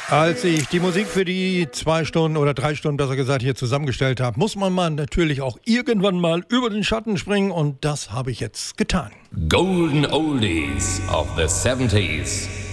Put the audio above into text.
Als ich die Musik für die 2 Stunden oder 3 Stunden, besser gesagt, hier zusammengestellt habe, muss man mal natürlich auch irgendwann mal über den Schatten springen und das habe ich jetzt getan. Golden Oldies of the 70s.